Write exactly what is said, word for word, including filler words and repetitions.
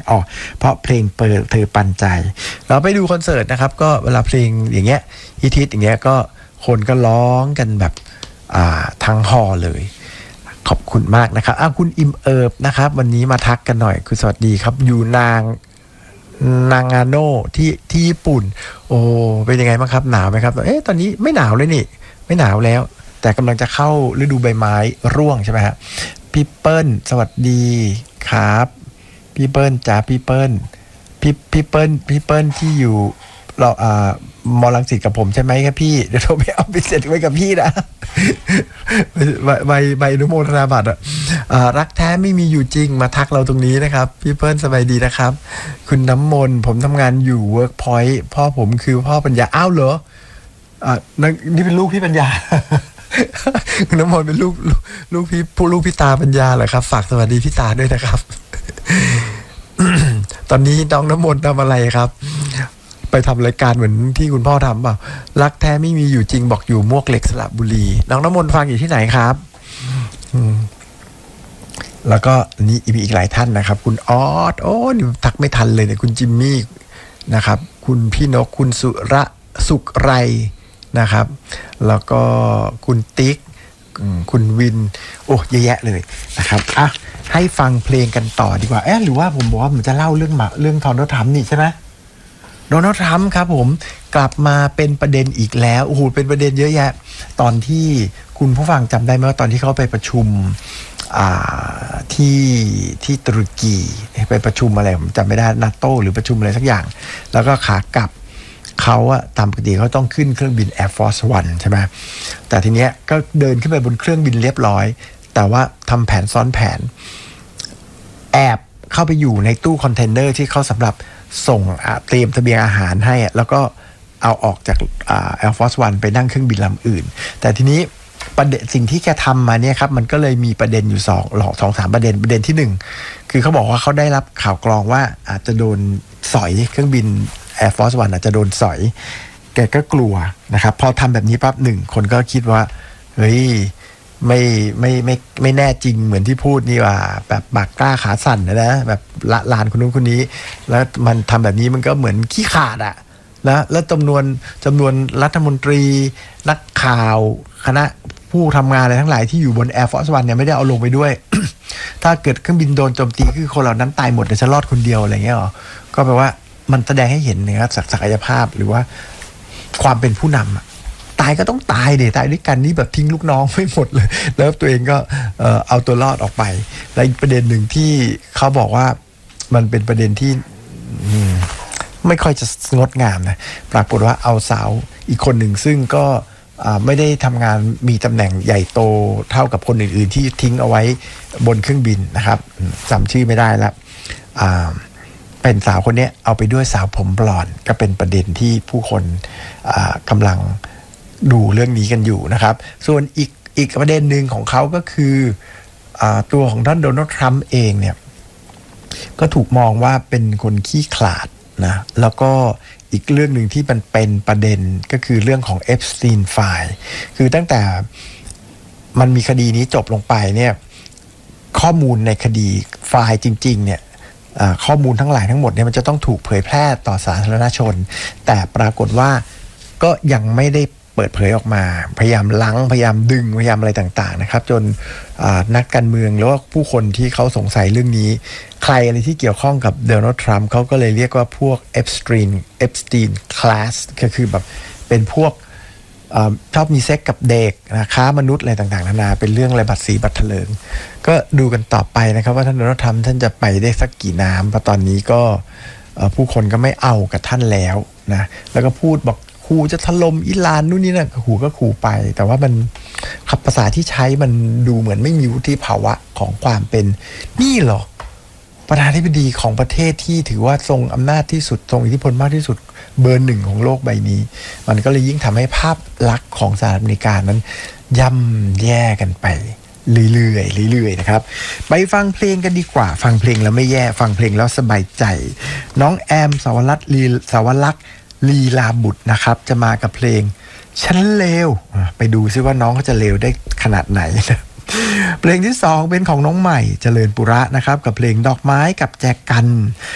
อ๋อเพราะเพลงเปิดเธอปันใจเราไปดูคอนเสิร์ตนะครับก็เวลาเพลงอย่างเงี้ยฮิตๆอย่างเงี้ยก็คนก็ร้องกันแบบอ่าทั้งฮอลล์เลยขอบคุณมากนะครับอ้าวคุณอิมเอิบนะครับวันนี้มาทักกันหน่อยคือสวัสดีครับอยู่นางนางาโน่ที่ที่ญี่ปุ่นโอ้เป็นยังไงบ้างครับหนาวไหมครับเอ๊ะตอนนี้ไม่หนาวเลยนี่ไม่หนาวแล้วแต่กำลังจะเข้าฤดูใบไม้ร่วงใช่ไหมฮะพี่เปิ้ลสวัสดีครับพี่เปิ้ลจ้าพี่เปิ้ลพี่พี่เปิ้ลพี่เปิ้ลที่อยู่เราอ่ามอลังสิตกับผมใช่ไหมครับพี่เดี๋ยวเราไปเอาไปเสร็จไว้กับพี่นะใบใบใบอนุโมทนาบัตรอ่ะรักแท้ไม่มีอยู่จริงมาทักเราตรงนี้นะครับพี่เปิ้ลสบายดีนะครับคุณน้ำมนต์ผมทำงานอยู่ Workpoint พ่อผมคือพ่อปัญญาอ้าวเหรออ่านี่เป็นลูกพี่ปัญญาคุณน้ำมนต์เป็นลูกลูกพี่ผู้ลูกพี่ตาปัญญาเหรอครับฝากสวัสดีพี่ตาด้วยนะครับตอนนี้น้องน้ำมนต์ทำอะไรครับไปทำรายการเหมือนที่คุณพ่อทำเปล่ารักแท้ไม่มีอยู่จริงบอกอยู่มวกเหล็กสระบุรีน้องน้ำมนต์ฟังอยู่ที่ไหนครับแล้วก็นี่มีอีกหลายท่านนะครับคุณออสโอ้นี่ทักไม่ทันเลยเนี่ยคุณจิมมี่นะครับคุณพี่นกคุณสุระสุขไรนะครับแล้วก็คุณติ๊กคุณวินโอ้เยอะแยะเลยนะครับอ่ะให้ฟังเพลงกันต่อดีกว่าเอ๊ะหรือว่าผมบอกว่าผมจะเล่าเรื่องมาเรื่องโดนัลด์ทรัมป์นี่ใช่ไหมโดนัลด์ทรัมป์ครับผมกลับมาเป็นประเด็นอีกแล้วโอ้โหเป็นประเด็นเยอะแยะตอนที่คุณผู้ฟังจำได้ไหมว่าตอนที่เขาไปประชุมที่ที่ตุรกีไปประชุมอะไรผมจำไม่ได้นาโต้หรือประชุมอะไรสักอย่างแล้วก็ขากลับเขาอะตามปกติเขาต้องขึ้นเครื่องบิน Air Force One ใช่ไหมแต่ทีเนี้ยก็เดินขึ้นไปบนเครื่องบินเรียบร้อยแต่ว่าทำแผนซ้อนแผนแอบเข้าไปอยู่ในตู้คอนเทนเนอร์ที่เขาสำหรับส่งเตรียมเสบียงอาหารให้แล้วก็เอาออกจาก Air Force One ไปนั่งเครื่องบินลำอื่นแต่ทีนี้ประเด็นสิ่งที่แกทำมาเนี่ยครับมันก็เลยมีประเด็นอยู่สองหลอกสองสามประเด็นประเด็นที่หนึ่งคือเขาบอกว่าเขาได้รับข่าวกรองว่าอาจจะโดนสอยเครื่องบินAir Force One อาจจะโดนสอยแกก็กลัวนะครับพอทำแบบนี้ปั๊บหนึ่งคนก็คิดว่าเฮ้ยไม่ไม่ไม่ไม่แน่จริงเหมือนที่พูดนี่ว่าแบบปากกล้าขาสั่นนะนะแบบละลานคนนู้นคนนี้แล้วมันทำแบบนี้มันก็เหมือนขี้ขาดอะนะแล้วจำนวนจำนวนรัฐมนตรีนักข่าวคณะผู้ทำงานอะไรทั้งหลายที่อยู่บน Air Force One เนี่ยไม่ได้เอาลงไปด้วย ถ้าเกิดเครื่องบินโดนโจมตีคือคนเหล่านั้นตายหมดแต่จะรอดคนเดียวอะไรเงี้ยหรอก็แปลว่ามันแสดงให้เห็นนะครับศักยภาพหรือว่าความเป็นผู้นำตายก็ต้องตายเดี๋ยวตายด้วยกันนี่แบบทิ้งลูกน้องไม่หมดเลยแล้วตัวเองก็เอ่อเอาตัวรอดออกไปและอีกประเด็นหนึ่งที่เขาบอกว่ามันเป็นประเด็นที่ไม่ค่อยจะงดงามนะปรากฏว่าเอาสาวอีกคนหนึ่งซึ่งก็ไม่ได้ทำงานมีตำแหน่งใหญ่โตเท่ากับคนอื่นๆที่ทิ้งเอาไว้บนเครื่องบินนะครับจำชื่อไม่ได้แล้วเป็นสาวคนนี้เอาไปด้วยสาวผมบลอนด์ก็เป็นประเด็นที่ผู้คนกำลังดูเรื่องนี้กันอยู่นะครับส่วนอีกอีกประเด็นหนึ่งของเขาก็คืออตัวของท่านโดนัลด์ทรัมป์เองเนี่ยก็ถูกมองว่าเป็นคนขี้ขลาดนะแล้วก็อีกเรื่องหนึ่งที่มันเป็นประเด็นก็คือเรื่องของ Epstein File คือตั้งแต่มันมีคดีนี้จบลงไปเนี่ยข้อมูลในคดีไฟล์จริงๆเนี่ยข้อมูลทั้งหลายทั้งหมดเนี่ยมันจะต้องถูกเผยแพร่ต่อสาธารณชนแต่ปรากฏว่าก็ยังไม่ได้เปิดเผยออกมาพยายามลังพยายามดึงพยายามอะไรต่างๆนะครับจนนักการเมืองหรือว่าผู้คนที่เขาสงสัยเรื่องนี้ใครอะไรที่เกี่ยวข้องกับโดนัลด์ทรัมป์เขาก็เลยเรียกว่าพวก Epstein Epstein Class ก็คือแบบเป็นพวกชอบมีเซ็กกับเด็กนะค้ามนุษย์อะไรต่างๆนานาเป็นเรื่องอะไรบัตรสีบัตรเถลิงก็ดูกันต่อไปนะครับว่าท่านโดนัลด์ทรัมป์ท่านจะไปได้สักกี่น้ำเพราะตอนนี้ก็ผู้คนก็ไม่เอากับท่านแล้วนะแล้วก็พูดบอกขู่จะถล่มอิหร่านนู่นนี่นั่นขู่ก็ขู่ไปแต่ว่ามันภาษาที่ใช้มันดูเหมือนไม่มีวุฒิภาวะของความเป็นนี่หรอประธานาธิบดีของประเทศที่ถือว่าทรงอำนาจที่สุดทรงอิทธิพลมากที่สุดเบอร์หนึ่งของโลกใบนี้มันก็เลยยิ่งทำให้ภาพลักษณ์ของสหรัฐอเมริกานั้นย่ำแย่กันไปเรื่อยๆเรื่อยๆนะครับไปฟังเพลงกันดีกว่าฟังเพลงแล้วไม่แย่ฟังเพลงแล้วสบายใจน้องแอมสาวรัตน์ลีสาวลักษณ์ลีลาบุตรนะครับจะมากับเพลงฉันเลวไปดูซิว่าน้องเขาจะเลวได้ขนาดไหนนะเพลงที่สองเป็นของน้องใหม่เจริญปุระนะครับกับเพลงดอกไม้กับแจกัน